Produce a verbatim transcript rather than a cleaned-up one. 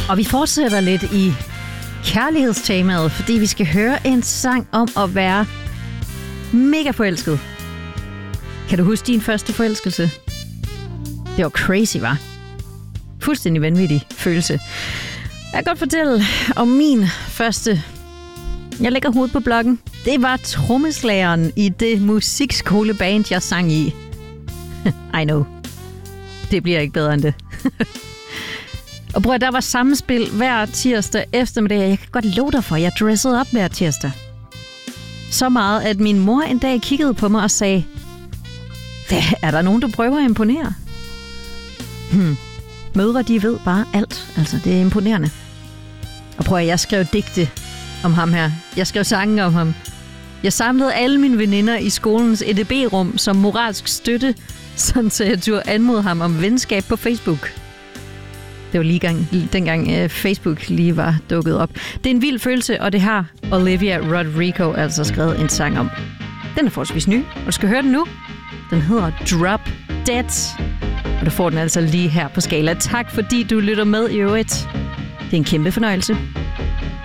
Og vi fortsætter lidt i kærlighedstemaet, fordi vi skal høre en sang om at være mega forelsket. Kan du huske din første forelskelse? Det var crazy, var? Fuldstændig vanvittig følelse. Jeg kan godt fortælle om min første. Jeg lægger hovedet på blokken. Det var trommeslageren i det musikskoleband, jeg sang i. I know. Det bliver ikke bedre end det. Og bror, der var samspil hver tirsdag eftermiddag. Jeg kan godt love dig for, jeg dressede op hver tirsdag. Så meget, at min mor en dag kiggede på mig og sagde, hvad, er der nogen, du prøver at imponere? Hmm. Mødre, de ved bare alt. Altså, det er imponerende. Og prøv at jeg skrev digte om ham her. Jeg skrev sange om ham. Jeg samlede alle mine veninder i skolens E D B-rum som moralsk støtte, sådan så jeg turde anmode ham om venskab på Facebook. Det var lige gang, dengang uh, Facebook lige var dukket op. Det er en vild følelse, og det har Olivia Rodrigo altså skrevet en sang om. Den er forholdsvis ny, og du skal høre den nu. Den hedder Drop Dead. Og du får den altså lige her på Skala. Tak fordi du lytter med i øvrigt. Det er en kæmpe fornøjelse.